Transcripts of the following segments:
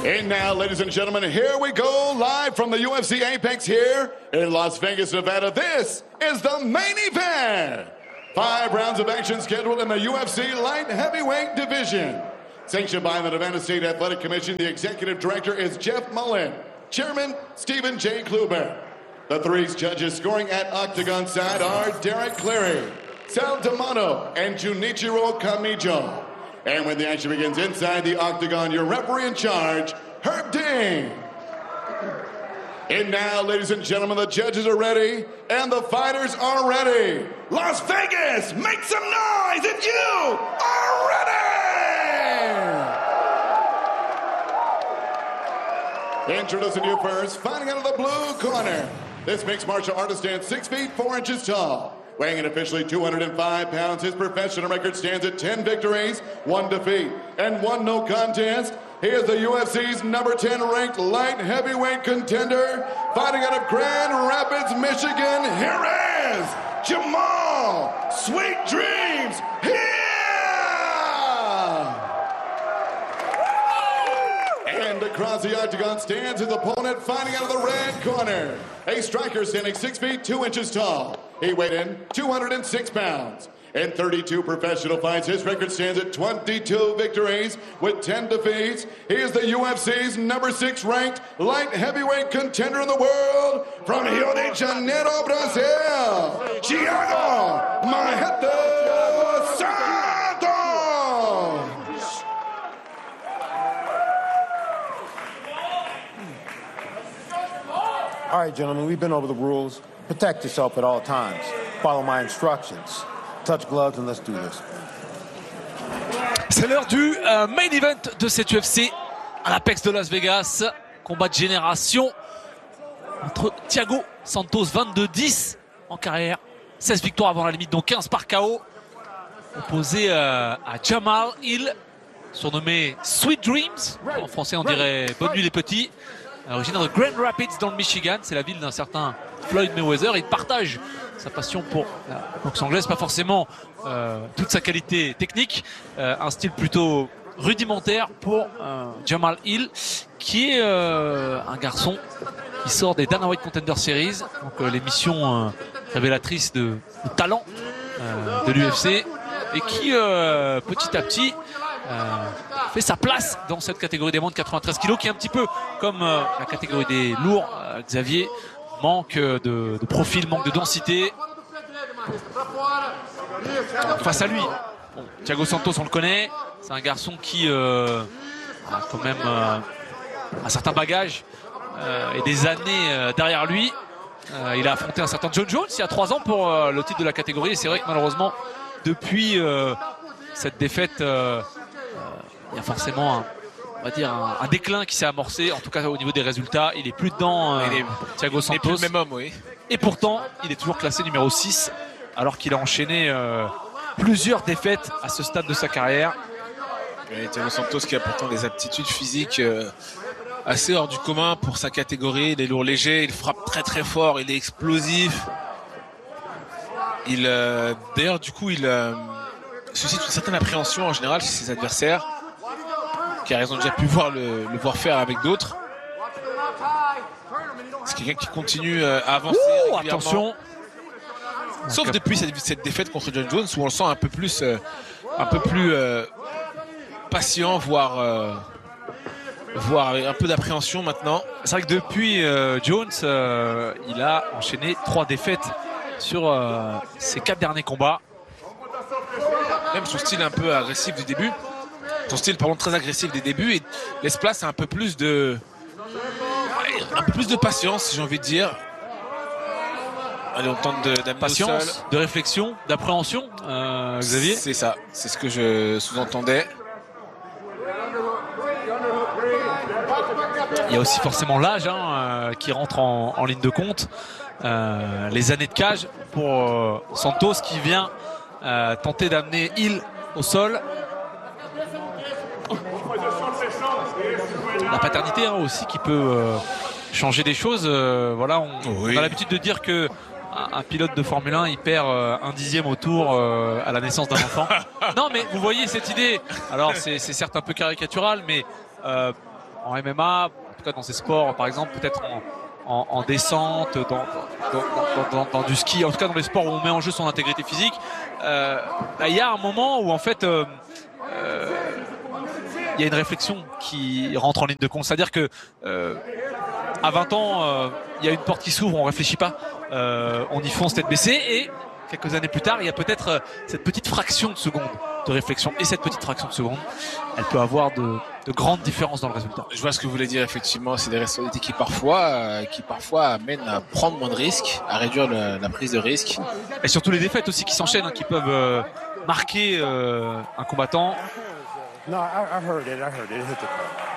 And now, ladies and gentlemen, here we go live from the UFC Apex here in Las Vegas, Nevada. This is the main event. 5 rounds of action scheduled in the UFC light heavyweight division. Sanctioned by the Nevada State Athletic Commission, the executive director is Jeff Mullen. Chairman, Stephen J. Kluber. The 3 judges scoring at octagon side are Derek Cleary, Sal D'Amato, and Junichiro Kamijo. And when the action begins inside the octagon, your referee in charge, Herb Dean. And now, ladies and gentlemen, the judges are ready and the fighters are ready. Las Vegas, make some noise if you are ready! Introducing you first, fighting out of the blue corner. This mixed martial artist stands 6 feet 4 inches tall. Weighing in officially 205 pounds, his professional record stands at 10 victories, 1 defeat, and 1 no contest. He is the UFC's number 10 ranked light heavyweight contender. Fighting out of Grand Rapids, Michigan, here is Jamal Sweet Dreams here! And across the octagon stands his opponent fighting out of the red corner. A striker standing 6 feet 2 inches tall. He weighed in 206 pounds. In 32 professional fights, his record stands at 22 victories with 10 defeats. He is the UFC's number 6 ranked light heavyweight contender in the world from Rio de Janeiro, Brazil, Thiago Marreta Santos. All right, gentlemen, we've been over the rules. Protect yourself at all times. Follow my instructions. Touch gloves and let's do this. C'est l'heure du main event de cette UFC à l'Apex de Las Vegas. Combat de génération entre Thiago Santos, 22-10 en carrière. 16 victoires avant la limite, donc 15 par KO. Opposé à Jamal Hill, surnommé Sweet Dreams. En français, on dirait Bonne nuit les petits. Originaire de Grand Rapids dans le Michigan, c'est la ville d'un certain Floyd Mayweather. Il partage sa passion pour la boxe anglaise, pas forcément toute sa qualité technique, un style plutôt rudimentaire pour Jamal Hill, qui est un garçon qui sort des Dana White Contender Series, donc l'émission révélatrice de talent de l'UFC, et qui petit à petit fait sa place dans cette catégorie des moins de 93 kg, qui est un petit peu comme la catégorie des lourds. Xavier, manque de profil, manque de densité. Face à lui, bon, Thiago Santos, on le connaît, c'est un garçon qui a quand même un certain bagage et des années derrière lui. Il a affronté un certain John Jones il y a 3 ans pour le titre de la catégorie, et c'est vrai que malheureusement depuis cette défaite, il y a forcément on va dire un déclin qui s'est amorcé, en tout cas au niveau des résultats. Il est plus dedans, Thiago Santos. Il est plus le même homme, oui. Et pourtant, il est toujours classé numéro 6, alors qu'il a enchaîné plusieurs défaites à ce stade de sa carrière. Et Thiago Santos qui a pourtant des aptitudes physiques assez hors du commun pour sa catégorie. Il est lourd léger, il frappe très très fort, il est explosif. D'ailleurs, du coup, il suscite une certaine appréhension en général chez ses adversaires, car ils ont déjà pu le voir faire avec d'autres. C'est quelqu'un qui continue à avancer régulièrement. Attention. Sauf depuis cette défaite contre John Jones, où on le sent un peu plus patient, voire avec un peu d'appréhension maintenant. C'est vrai que depuis Jones, il a enchaîné 3 défaites sur ses 4 derniers combats. Même son style un peu agressif du début. Son style, pardon, très agressif des débuts, et laisse place à un peu plus de patience, j'ai envie de dire. Allez, on tente d'amener patience, de réflexion, d'appréhension, Xavier. C'est ça, c'est ce que je sous-entendais. Il y a aussi forcément l'âge qui rentre en ligne de compte. Les années de cage pour Santos, qui vient tenter d'amener Hill au sol. La paternité aussi qui peut changer des choses. Voilà, on a l'habitude de dire que un pilote de Formule 1 il perd 1/10 au tour à la naissance d'un enfant. Non, mais vous voyez cette idée. Alors c'est certes un peu caricatural, mais en MMA, en tout cas dans ces sports, par exemple, peut-être en descente, dans du ski, en tout cas dans les sports où on met en jeu son intégrité physique, il y a un moment où en fait il y a une réflexion qui rentre en ligne de compte. C'est-à-dire que à 20 ans, il y a une porte qui s'ouvre, on réfléchit pas, on y fonce tête baissée, et quelques années plus tard, il y a peut-être cette petite fraction de seconde de réflexion, et cette petite fraction de seconde, elle peut avoir de grandes différences dans le résultat. Je vois ce que vous voulez dire, effectivement. C'est des responsabilités qui parfois amènent à prendre moins de risques, à réduire la prise de risque. Et surtout les défaites aussi qui s'enchaînent, qui peuvent marquer un combattant. No, I heard it. It hit the car.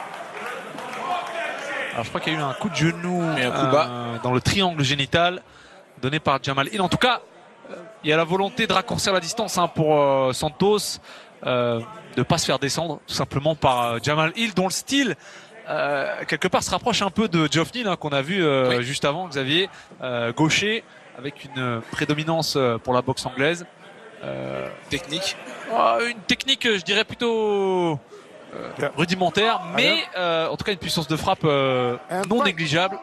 Alors je crois qu'il y a eu un coup de genou et un coup bas dans le triangle génital donné par Jamal Hill. En tout cas, il y a la volonté de raccourcir la distance pour Santos, de ne pas se faire descendre tout simplement par Jamal Hill, dont le style quelque part se rapproche un peu de Geoff Neal, qu'on a vu juste avant, Xavier, gaucher, avec une prédominance pour la boxe anglaise. Technique. Une technique, je dirais plutôt rudimentaire, mais en tout cas une puissance de frappe non négligeable.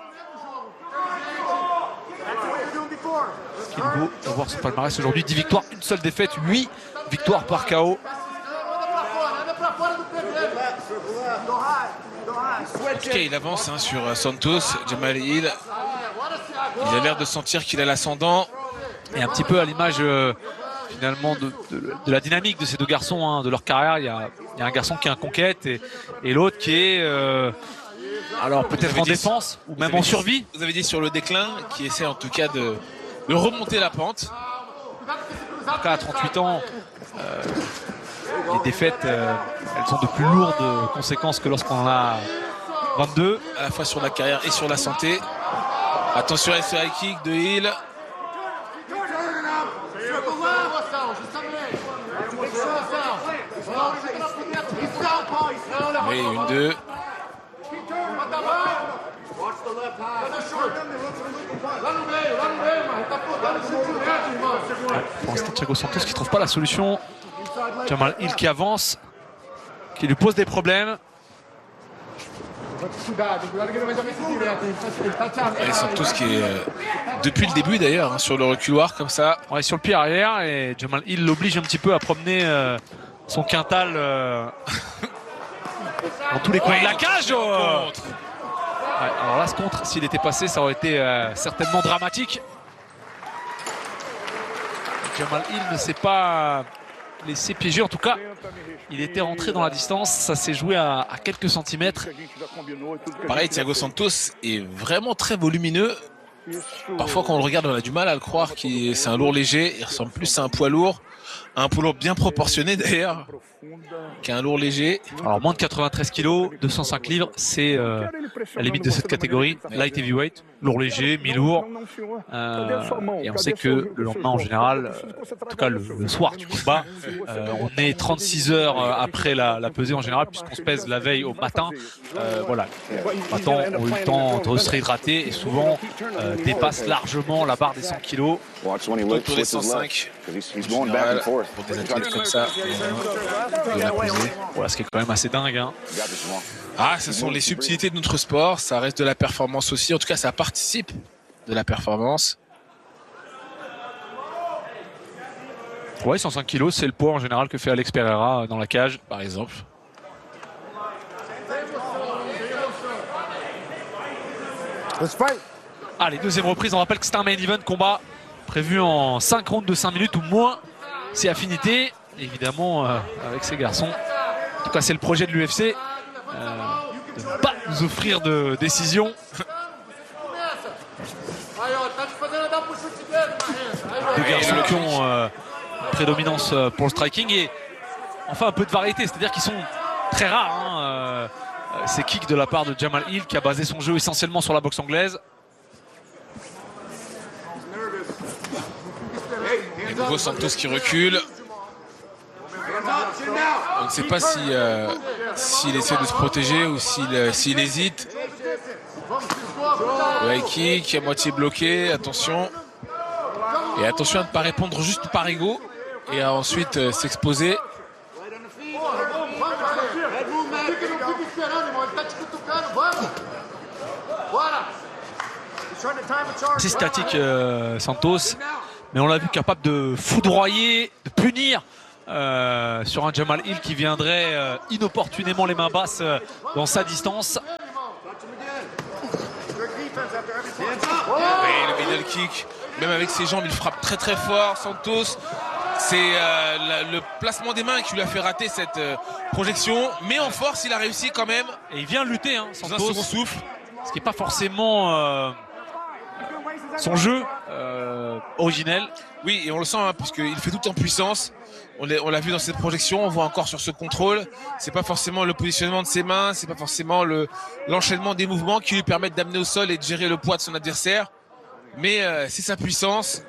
Ce qu'il vaut de voir son palmarès aujourd'hui, 10 victoires, une seule défaite, 8 victoires par KO. En tout cas, il avance sur Santos. Jamal Hill, il a l'air de sentir qu'il a l'ascendant. Et un petit peu à l'image finalement de la dynamique de ces deux garçons, de leur carrière. Il y a un garçon qui est en conquête et l'autre qui est alors peut-être en défense ou même en survie. Vous avez dit sur le déclin, qui essaie en tout cas de remonter la pente. En tout cas à 38 ans, les défaites elles sont de plus lourdes conséquences que lorsqu'on en a 22. À la fois sur la carrière et sur la santé. Attention à ce high kick de Hill. Oui, une, deux. Pour l'instant, Thiago Santos qui ne trouve pas la solution. Jamal Hill qui avance, qui lui pose des problèmes. Et Santos qui est depuis le début d'ailleurs sur le reculoir comme ça. Ouais, sur le pied arrière, et Jamal Hill l'oblige un petit peu à promener son quintal dans tous les coins de la cage. Ouais, alors là, ce contre, s'il était passé, ça aurait été certainement dramatique. Jamal Hill ne s'est pas laissé piéger. En tout cas, il était rentré dans la distance. Ça s'est joué à quelques centimètres. Pareil, Thiago Santos est vraiment très volumineux. Parfois, quand on le regarde, on a du mal à le croire. C'est un lourd léger. Il ressemble plus à un poids lourd. Un poids lourd bien proportionné d'ailleurs, qu'un lourd léger. Alors moins de 93 kg, 205 livres, c'est la limite de cette catégorie. Light heavyweight, lourd léger, mi-lourd. Et on sait que le lendemain en général, en tout cas le soir du combat, on est 36 heures après la pesée en général, puisqu'on se pèse la veille au matin. Voilà, les combattants ont eu le temps de se réhydrater et souvent dépassent largement la barre des 100 kg. Autour des 105 en général, pour des athlètes comme ça. Voilà, ce qui est quand même assez dingue. Ah, ce sont les subtilités de notre sport. Ça reste de la performance aussi. En tout cas, ça participe de la performance. Ouais, 105 kg, c'est le poids en général que fait Alex Pereira dans la cage, par exemple. Allez, deuxième reprise. On rappelle que c'est un main event combat prévu en 5 rounds de 5 minutes ou moins. C'est affinité, évidemment, avec ces garçons. En tout cas, c'est le projet de l'UFC. De ne pas nous offrir de décision. Deux garçons qui ont une prédominance pour le striking et enfin un peu de variété, c'est-à-dire qu'ils sont très rares. Ces kicks de la part de Jamal Hill qui a basé son jeu essentiellement sur la boxe anglaise. Et nouveau Santos qui recule. On ne sait pas s'il essaie de se protéger ou s'il hésite. Le high kick à moitié bloqué, attention. Et attention à ne pas répondre juste par ego et à ensuite s'exposer. C'est statique Santos, mais on l'a vu capable de foudroyer, de punir sur un Jamal Hill qui viendrait inopportunément les mains basses dans sa distance. Oui, le middle kick, même avec ses jambes, il frappe très très fort. Santos, c'est le placement des mains qui lui a fait rater cette projection, mais en force, il a réussi quand même. Et il vient lutter, hein, Dans un Santos, second souffle. ce qui n'est pas forcément son jeu originel. Oui, et on le sent, hein, puisqu'il fait tout en puissance. On l'a vu dans cette projection, on voit encore sur ce contrôle. C'est pas forcément le positionnement de ses mains, c'est pas forcément l'enchaînement des mouvements qui lui permettent d'amener au sol et de gérer le poids de son adversaire. Mais c'est sa puissance.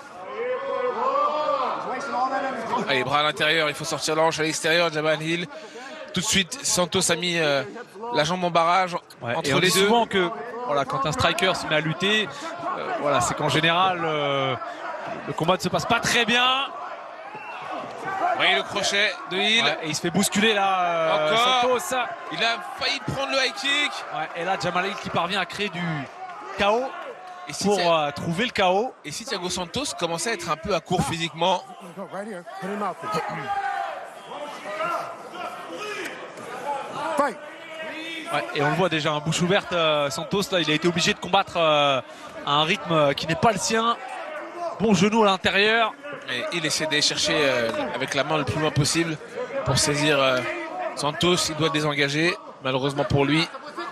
Allez, bras à l'intérieur, il faut sortir l'hanche à l'extérieur. Jamal Hill. Tout de suite, Santos a mis la jambe en barrage entre et on les dit deux. souvent que voilà, quand un striker se met à lutter, voilà, c'est qu'en général le combat ne se passe pas très bien. Oui, le crochet de Hill. Ouais, et il se fait bousculer là, Encore. Santos. Il a failli prendre le high kick. Ouais, et là, Jamal Hill qui parvient à créer du chaos Et si, pour trouver le chaos. et si Thiago Santos commençait à être un peu à court physiquement, Ouais, et on le voit déjà, bouche ouverte, Santos, là, il a été obligé de combattre à un rythme qui n'est pas le sien. Bon genou à l'intérieur. et il essaie d'aller chercher avec la main le plus loin possible pour saisir Santos. Il doit désengager, malheureusement pour lui.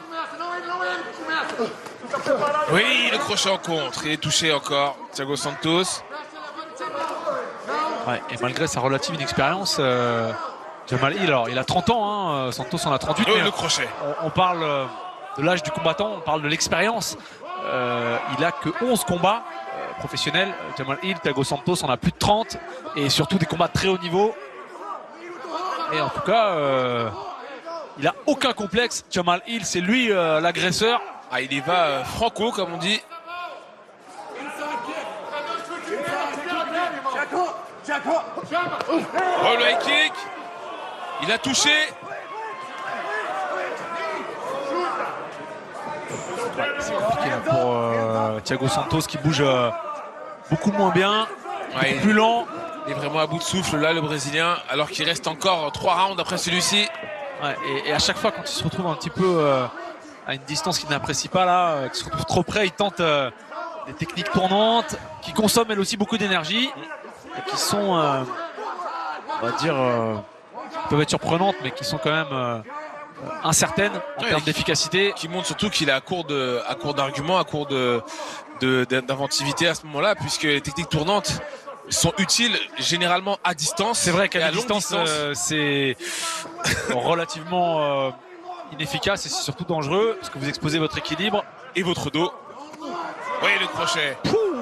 Oui, le crochet en contre. Il est touché encore, Thiago Santos. Ouais, et malgré sa relative inexpérience, Jamal Hill, alors il a 30 ans, hein, Santos en a 38. Oh, mais le crochet. on parle de l'âge du combattant, on parle de l'expérience. Il a que 11 combats professionnels. Jamal Hill, Thiago Santos en a plus de 30 et surtout des combats de très haut niveau. Et en tout cas, il a aucun complexe. Jamal Hill, c'est lui l'agresseur. Ah, il y va franco, comme on dit. Oh, le high kick. Il a touché. C'est compliqué là, pour Thiago Santos qui bouge beaucoup moins bien, Ouais, plus lent. il est vraiment à bout de souffle là, le Brésilien, alors qu'il reste encore 3 rounds après celui-ci. Ouais, et à chaque fois, quand il se retrouve un petit peu à une distance qu'il n'apprécie pas, là, qu'il se retrouve trop près, il tente des techniques tournantes qui consomment elles aussi beaucoup d'énergie et qui sont, on va dire, peuvent être surprenantes, mais qui sont quand même incertaines en Ouais, termes d'efficacité. Qui montre surtout qu'il est à court d'arguments, à court d'inventivité à ce moment-là, puisque les techniques tournantes sont utiles généralement à distance. C'est vrai qu'à longue distance, c'est relativement inefficace et c'est surtout dangereux parce que vous exposez votre équilibre. et votre dos. Oui, le crochet.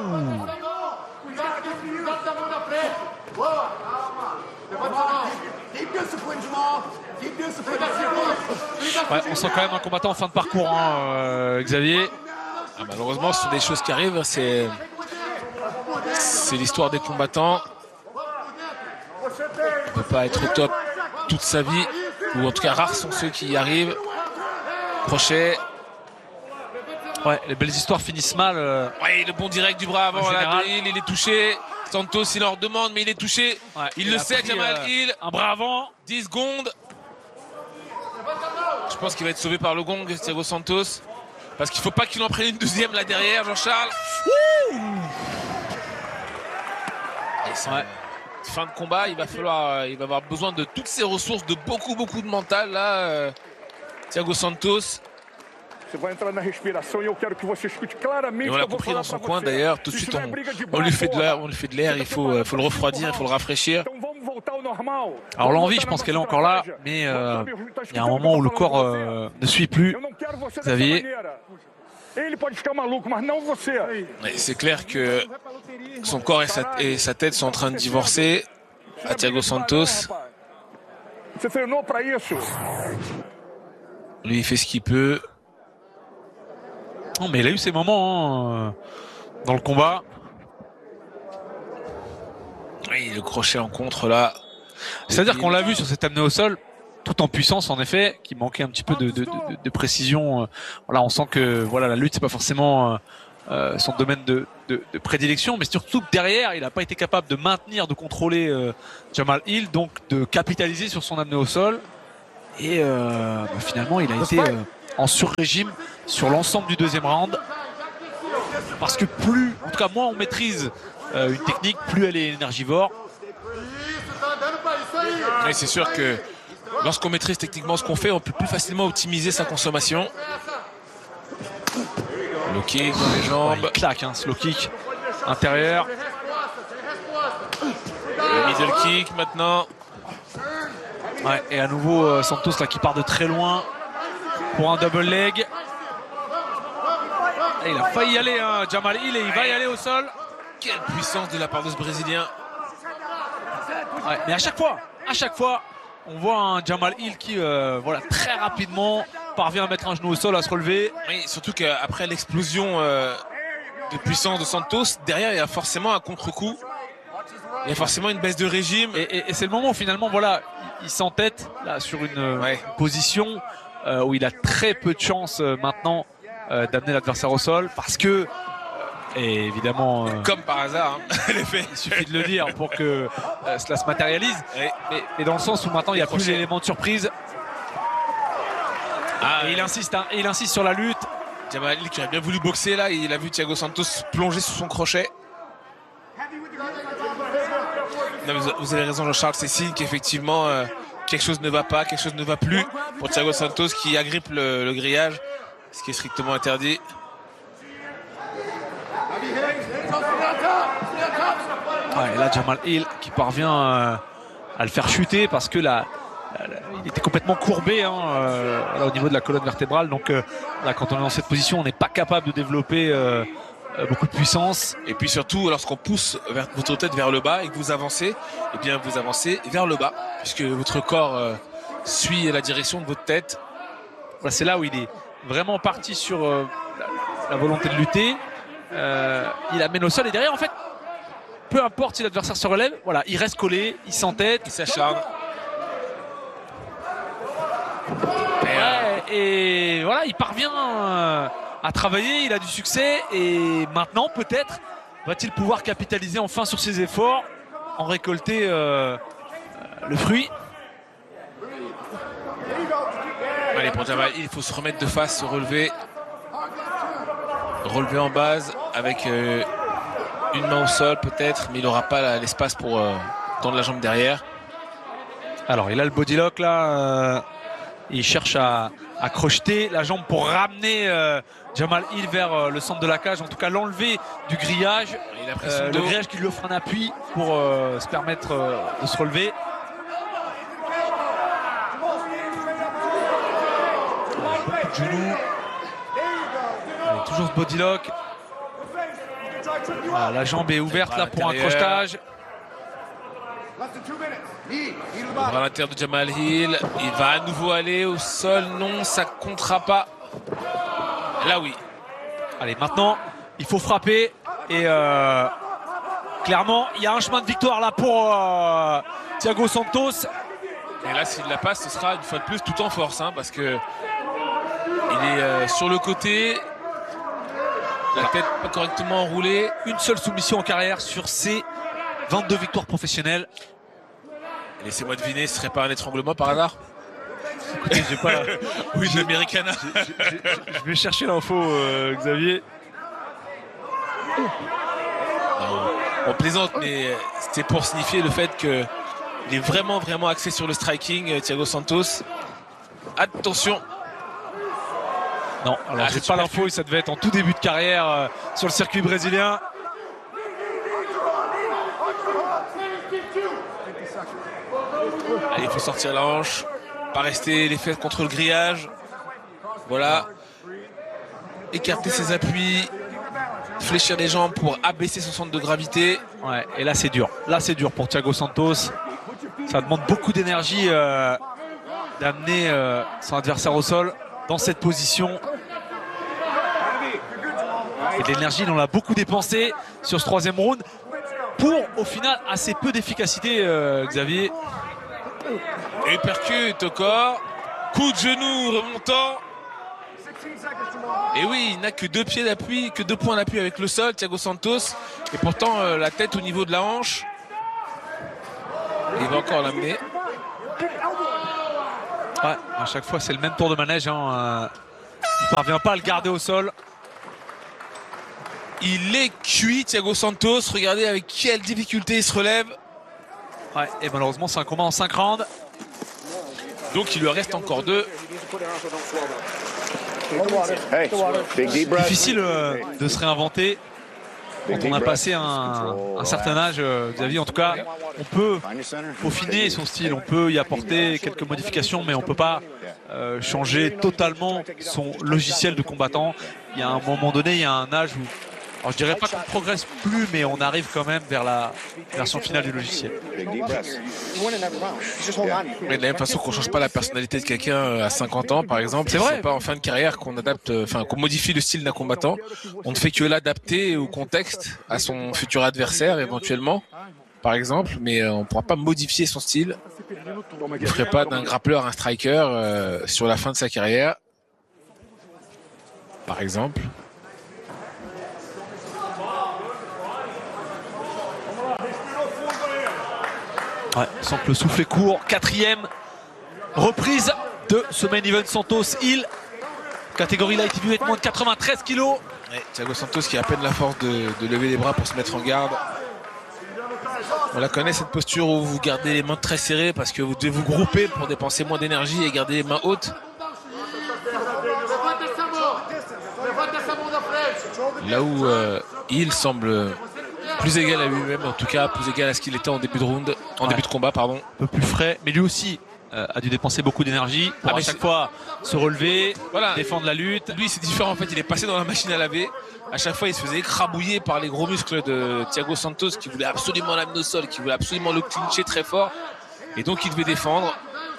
Ouais, on sent quand même un combattant en fin de parcours, hein, Xavier. Ah, malheureusement, ce sont des choses qui arrivent. C'est l'histoire des combattants. On ne peut pas être au top toute sa vie, ou en tout cas rares sont ceux qui y arrivent. Crochet. Ouais, les belles histoires finissent mal. Ouais, le bon direct du bras avant. En Là, général. de Hill, il est touché. Santos, il leur demande, mais il est touché. Ouais, il a le sait, pris, Jamal Hill. un bras avant. 10 secondes. Je pense qu'il va être sauvé par le gong, Thiago Santos. Parce qu'il ne faut pas qu'il en prenne une deuxième là derrière, Jean-Charles. Et c'est Ouais. fin de combat, il va avoir besoin de toutes ses ressources, de beaucoup de mental là, Thiago Santos. Você vai entrar na respiração e eu quero que você escute claramente. Et on l'a compris dans son coin d'ailleurs. Tout de suite, on lui fait de l'air, il faut le refroidir, il faut le rafraîchir. Alors l'envie, je pense qu'elle est encore là, mais il y a un moment où le corps ne suit plus. Xavier. Ele pode ficar maluco, mas não você. Et c'est clair que son corps et sa tête sont en train de divorcer à Thiago Santos. Você treinou pra isso. Lui, il fait ce qu'il peut. Non, mais il a eu ses moments dans le combat. Oui, le crochet en contre là. C'est-à-dire qu'on l'a vu sur cette amenée au sol. tout en puissance en effet, qui manquait un petit peu de précision. Voilà, on sent que voilà la lutte c'est pas forcément son domaine de prédilection, mais surtout que derrière il n'a pas été capable de maintenir, de contrôler Jamal Hill, donc de capitaliser sur son amené au sol. Et finalement il a été en sur-régime sur l'ensemble du deuxième round. Parce que plus, en tout cas moins on maîtrise une technique, plus elle est énergivore. Oui, c'est sûr que lorsqu'on maîtrise techniquement ce qu'on fait, on peut plus facilement optimiser sa consommation. Low kick dans les jambes. Il claque, hein, ce low kick intérieur. Le middle kick maintenant. Ouais, et à nouveau Santos là qui part de très loin pour un double leg. Et il a failli y aller, hein, Jamal Hill, et il va y aller au sol. Quelle puissance de la part de ce Brésilien. Ouais, mais à chaque fois, on voit un Jamal Hill qui, voilà, très rapidement parvient à mettre un genou au sol, à se relever. Oui, surtout qu'après l'explosion de puissance de Santos, derrière il y a forcément un contre-coup. Il y a forcément une baisse de régime. Et c'est le moment où finalement, voilà, il s'entête là sur une position où il a très peu de chance maintenant d'amener l'adversaire au sol, parce que et évidemment comme par hasard, hein, l'effet. Il suffit de le dire pour que cela se matérialise, mais dans le sens où maintenant il n'y a plus l'élément de surprise. Et il insiste sur la lutte. Jamal Hill qui a bien voulu boxer là, il a vu Thiago Santos plonger sous son crochet. Non, vous avez raison Jean-Charles, c'est signe qu'effectivement quelque chose ne va pas, quelque chose ne va plus pour Thiago Santos qui agrippe le grillage, ce qui est strictement interdit. Et là Jamal Hill qui parvient à le faire chuter parce que là il était complètement courbé, hein, là, au niveau de la colonne vertébrale, donc là quand on est dans cette position on n'est pas capable de développer beaucoup de puissance. Et puis surtout lorsqu'on pousse votre tête vers le bas et que vous avancez, eh bien vous avancez vers le bas puisque votre corps suit la direction de votre tête. Voilà, c'est là où il est vraiment parti sur la volonté de lutter. Il amène au sol et derrière en fait peu importe si l'adversaire se relève, voilà, il reste collé, il s'entête, il s'acharne. Et voilà, il parvient à travailler, il a du succès et maintenant peut-être va-t-il pouvoir capitaliser enfin sur ses efforts, en récolter le fruit. Allez, pour Jamal Hill, il faut se remettre de face, se relever en base avec une main au sol peut-être, mais il n'aura pas l'espace pour tendre la jambe derrière. Alors il a le body lock là, il cherche à crocheter la jambe pour ramener Jamal Hill vers le centre de la cage, en tout cas l'enlever du grillage, le grillage qui lui offre un appui pour se permettre de se relever. Genou. Toujours ce body lock. Voilà, la jambe est ouverte là pour un crochetage. À l'intérieur de Jamal Hill, il va à nouveau aller au sol. Non, ça comptera pas. Là oui. Allez, maintenant il faut frapper et clairement il y a un chemin de victoire là pour Thiago Santos. Et là s'il la passe, ce sera une fois de plus tout en force, hein, parce que il est sur le côté, la tête pas correctement enroulée. Une seule soumission en carrière sur ses 22 victoires professionnelles. Laissez-moi deviner, ce serait pas un étranglement par hasard? Écoutez, j'ai pas. Oui, de l'Americana. Je vais chercher l'info, Xavier. On plaisante, mais c'était pour signifier le fait qu'il est vraiment axé sur le striking, Thiago Santos. Attention. Non, alors j'ai pas l'info, ça devait être en tout début de carrière sur le circuit brésilien. Allez, il faut sortir la hanche, pas rester les fesses contre le grillage. Voilà. Écarter ses appuis, fléchir les jambes pour abaisser son centre de gravité. Ouais, et là c'est dur. Là c'est dur pour Thiago Santos. Ça demande beaucoup d'énergie d'amener son adversaire au sol dans cette position. Et de l'énergie, il en a beaucoup dépensé sur ce troisième round pour au final assez peu d'efficacité, Xavier. Et percute au corps. Coup de genou remontant. Et oui, il n'a que 2 pieds d'appui, que 2 points d'appui avec le sol, Thiago Santos. Et pourtant, la tête au niveau de la hanche. Il va encore l'amener. Ouais, à chaque fois, c'est le même tour de manège. Hein. Il ne parvient pas à le garder au sol. Il est cuit, Thiago Santos. Regardez avec quelle difficulté il se relève. Ouais, et malheureusement, c'est un combat en 5 rounds. Donc, il lui reste encore 2. Difficile de se réinventer quand on a passé un certain âge, Xavier. En tout cas, on peut peaufiner son style, on peut y apporter quelques modifications, mais on ne peut pas changer totalement son logiciel de combattant. Il y a un moment donné, il y a un âge où, alors je dirais pas qu'on ne progresse plus, mais on arrive quand même vers la version finale du logiciel. Mais de la même façon qu'on ne change pas la personnalité de quelqu'un à 50 ans, par exemple, c'est vrai. C'est pas en fin de carrière qu'on adapte, qu'on modifie le style d'un combattant. On ne fait que l'adapter au contexte, à son futur adversaire éventuellement, par exemple, mais on ne pourra pas modifier son style. On ne ferait pas d'un grappleur un striker sur la fin de sa carrière, par exemple. Ouais, sans que le souffle est court. 4e reprise de ce main event Santos-Hill. Catégorie light heavyweight, moins de 93 kg. Ouais, Thiago Santos qui a à peine la force de lever les bras pour se mettre en garde. On la connaît, cette posture où vous gardez les mains très serrées parce que vous devez vous grouper pour dépenser moins d'énergie et garder les mains hautes. Là où Hill semble plus égal à lui-même, en tout cas plus égal à ce qu'il était en début de round, début de combat, pardon. Un peu plus frais, mais lui aussi a dû dépenser beaucoup d'énergie pour à chaque fois se relever, voilà, défendre la lutte. Lui, c'est différent en fait, il est passé dans la machine à laver. À chaque fois, il se faisait écrabouiller par les gros muscles de Thiago Santos qui voulait absolument l'amener au sol, qui voulait absolument le clincher très fort. Et donc, il devait défendre.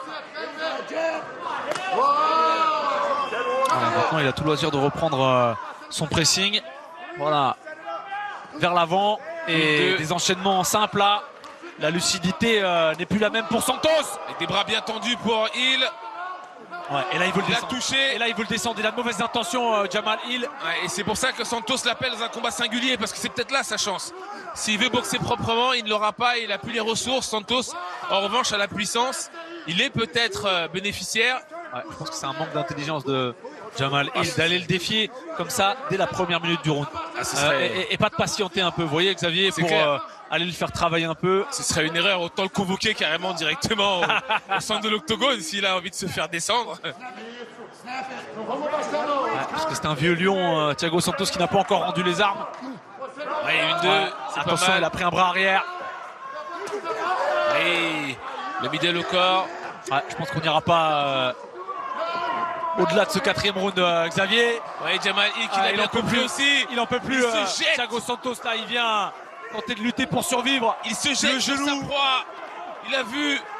Voilà, maintenant, il a tout loisir de reprendre son pressing. Voilà, vers l'avant et des enchaînements simples là. La lucidité n'est plus la même pour Santos. Avec des bras bien tendus pour Hill. Ouais, et là il veut le Il a descendre. touché. Et là il veut le descendre. Il a de mauvaises intentions, Jamal Hill. Ouais, et c'est pour ça que Santos l'appelle dans un combat singulier, parce que c'est peut-être là sa chance. S'il veut boxer proprement, il ne l'aura pas, il n'a plus les ressources. Santos, en revanche, a la puissance. Il est peut-être bénéficiaire. Ouais, je pense que c'est un manque d'intelligence de Jamal Hill d'aller le défier comme ça dès la première minute du round. Et pas de patienter un peu. Vous voyez, Xavier, pour aller le faire travailler un peu. Ce serait une erreur, autant le convoquer carrément directement au centre de l'octogone s'il a envie de se faire descendre. Ouais, parce que c'est un vieux lion, Thiago Santos, qui n'a pas encore rendu les armes. Ouais, une, deux, c'est attention, pas mal. il a pris un bras arrière. Et le middle au corps. Ouais, je pense qu'on n'ira pas au-delà de ce 4e round, Xavier. Ouais, Jamal Hill qui il en peut plus aussi. Il en peut plus. Il se jette. Thiago Santos là, il vient tenter de lutter pour survivre. Il se jette sur sa proie. Il a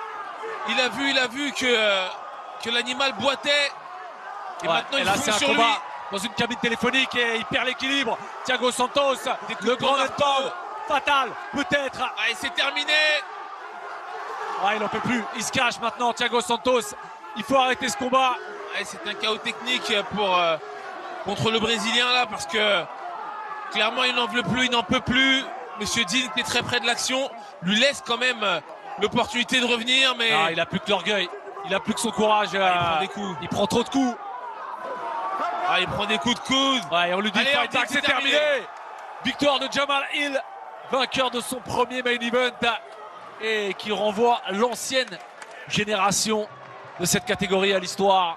vu que l'animal boitait. Et maintenant il là, fonce c'est un sur combat lui. dans une cabine téléphonique et il perd l'équilibre. Thiago Santos, le grand endpoint fatal, peut-être. Ah, et c'est terminé. Ah, il n'en peut plus. Il se cache maintenant, Thiago Santos. Il faut arrêter ce combat. Ah, c'est un chaos technique contre le Brésilien là, parce que clairement il n'en veut plus, il n'en peut plus. Monsieur Dean, qui est très près de l'action, lui laisse quand même l'opportunité de revenir, mais il a plus que l'orgueil. Il a plus que son courage. il prend des coups. Il prend trop de coups. Ah, il prend des coups de coude. Ouais, et on lui dit Allez, fight back, c'est terminé. Victoire de Jamal Hill, vainqueur de son premier main event et qui renvoie l'ancienne génération de cette catégorie à l'histoire.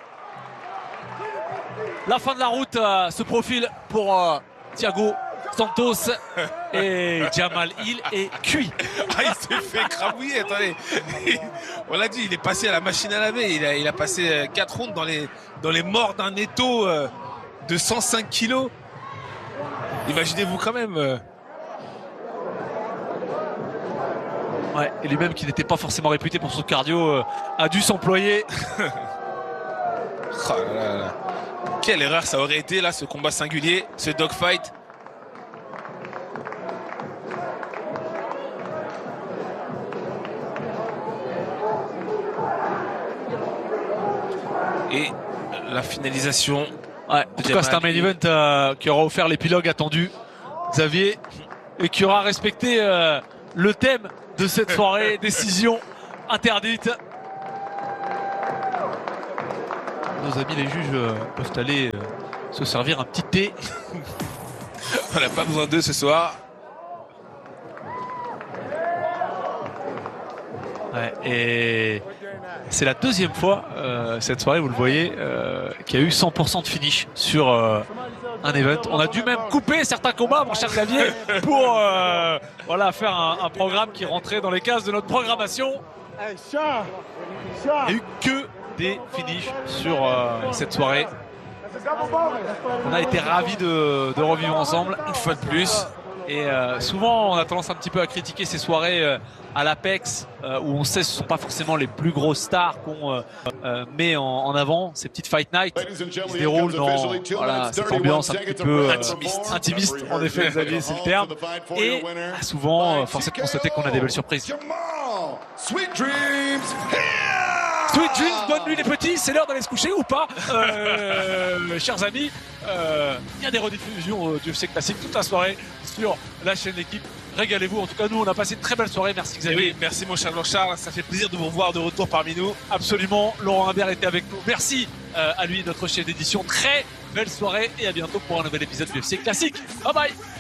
La fin de la route se profile pour Thiago Santos et Jamal Hill est cuit. Ah, il s'est fait écrabouiller, attendez. On l'a dit, il est passé à la machine à laver. Il a passé 4 rounds dans les morts d'un étau de 105 kilos. Imaginez-vous quand même. Ouais, et lui-même qui n'était pas forcément réputé pour son cardio a dû s'employer. Oh là là là. Quelle erreur ça aurait été là, ce combat singulier, ce dogfight. la finalisation. Ouais, en tout cas, c'est un main event qui aura offert l'épilogue attendu, Xavier, et qui aura respecté le thème de cette soirée, décision interdite. Nos amis les juges peuvent aller se servir un petit thé. On n'a pas besoin d'eux ce soir. Ouais, et c'est la deuxième fois cette soirée, vous le voyez, qu'il y a eu 100% de finish sur un event. On a dû même couper certains combats, mon cher Xavier, pour voilà, faire un programme qui rentrait dans les cases de notre programmation. Il n'y a eu que des finishes sur cette soirée. On a été ravis de revivre ensemble une fois de plus. Et souvent, on a tendance un petit peu à critiquer ces soirées à l'Apex où on sait que ce ne sont pas forcément les plus grosses stars qu'on met en avant, ces petites fight night qui se déroulent dans voilà, cette ambiance un petit peu intimiste. En effet, Xavier, c'est le terme. Et souvent, force est de constater qu'on a des belles surprises. Sweet Dreams, Sweet Dreams, bonne nuit les petits, c'est l'heure d'aller se coucher ou pas chers amis, il y a des rediffusions du UFC Classique toute la soirée sur la chaîne L'équipe. Régalez-vous, en tout cas nous on a passé une très belle soirée, merci Xavier. Oui, merci mon cher Blanchard, ça fait plaisir de vous revoir de retour parmi nous. Absolument, Laurent Imbert était avec nous, merci à lui, notre chef d'édition, très belle soirée et à bientôt pour un nouvel épisode du UFC Classique. Bye bye.